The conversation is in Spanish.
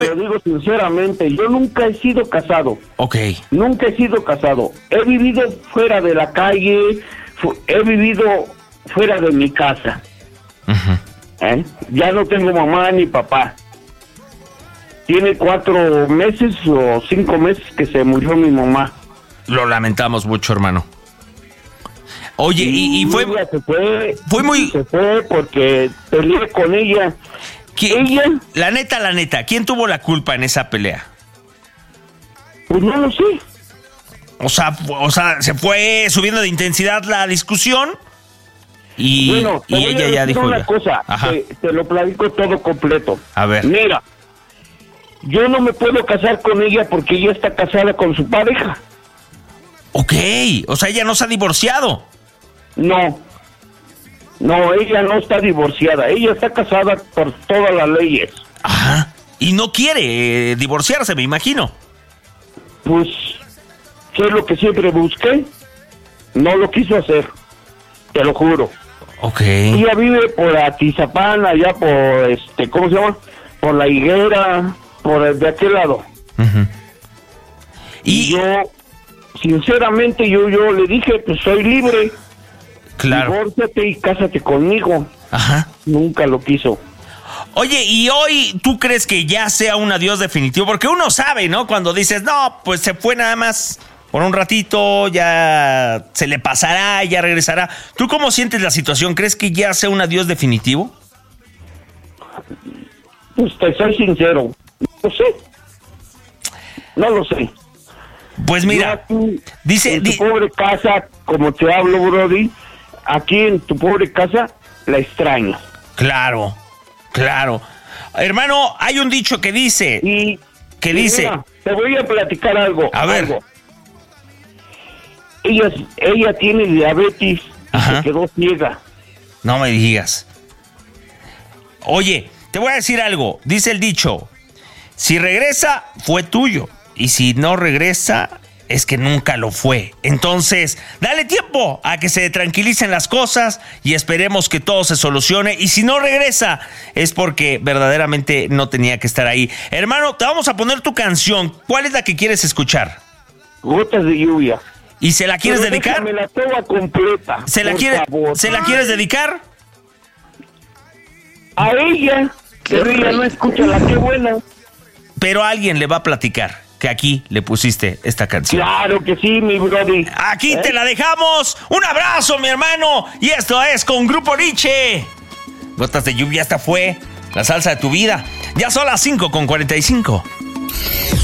Lo digo sinceramente, yo nunca he sido casado. Ok. Nunca he sido casado. He vivido fuera de la calle, he vivido fuera de mi casa. Uh-huh. Ya no tengo mamá ni papá. Tiene 4 meses o 5 meses que se murió mi mamá. Lo lamentamos mucho, hermano. Oye, y fue... Ella se fue. Fue muy... Se fue porque peleé con ella. Ella... La neta, ¿quién tuvo la culpa en esa pelea? Pues no lo sé. O sea, se fue subiendo de intensidad la discusión y, bueno, y ella ya dijo una ya. cosa, te lo platico todo completo. A ver. Mira, yo no me puedo casar con ella porque ella está casada con su pareja. Ok, o sea, ella no se ha divorciado. No, ella no está divorciada. Ella está casada por todas las leyes. Ajá. Y no quiere divorciarse, me imagino. Pues, ¿qué es lo que siempre busqué? No lo quiso hacer, te lo juro. Ok. Ella vive por Atizapán, allá por, ¿cómo se llama? Por La Higuera, de aquel lado. Uh-huh. Y yo, sinceramente, yo le dije, pues soy libre. Claro. Divórciate y cásate conmigo. Ajá. Nunca lo quiso. Oye, ¿y hoy tú crees que ya sea un adiós definitivo? Porque uno sabe, ¿no? Cuando dices, no, pues se fue nada más por un ratito, ya se le pasará, ya regresará. ¿Tú cómo sientes la situación? ¿Crees que ya sea un adiós definitivo? Pues te soy sincero, no lo sé. Pues mira, dice... En tu pobre casa, como te hablo, Brody, aquí en tu pobre casa, la extraño. Claro. Hermano, hay un dicho que dice... Mira, te voy a platicar algo. A ver. Ella tiene diabetes. Ajá. Y se quedó ciega. No me digas. Oye, te voy a decir algo. Dice el dicho, si regresa, fue tuyo. Y si no regresa, es que nunca lo fue. Entonces, dale tiempo a que se tranquilicen las cosas y esperemos que todo se solucione. Y si no regresa, es porque verdaderamente no tenía que estar ahí. Hermano, te vamos a poner tu canción. ¿Cuál es la que quieres escuchar? Gotas de lluvia. ¿Y se la quieres dedicar? Déjame la toda completa. ¿Se la quieres dedicar? A ella, pero ella no escucha la que buena. Pero alguien le va a platicar que aquí le pusiste esta canción. Claro que sí, mi brody. Aquí te la dejamos. Un abrazo, mi hermano. Y esto es con Grupo Nietzsche. Gotas de lluvia, esta fue la salsa de tu vida. Ya son las 5:45.